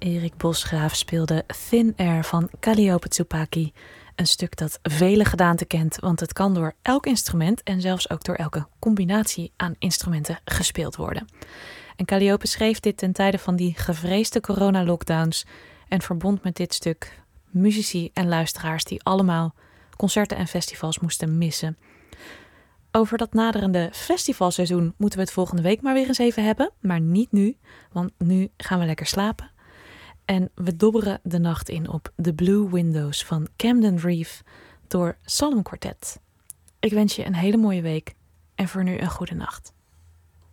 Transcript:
Erik Bosgraaf speelde Thin Air van Calliope Tsupaki. Een stuk dat vele gedaanten kent, want het kan door elk instrument en zelfs ook door elke combinatie aan instrumenten gespeeld worden. En Calliope schreef dit ten tijde van die gevreesde corona-lockdowns en verbond met dit stuk muzici en luisteraars die allemaal concerten en festivals moesten missen. Over dat naderende festivalseizoen moeten we het volgende week maar weer eens even hebben, maar niet nu, want nu gaan we lekker slapen. En we dobberen de nacht in op The Blue Windows van Camden Reeve door Salem Quartet. Ik wens je een hele mooie week en voor nu een goede nacht.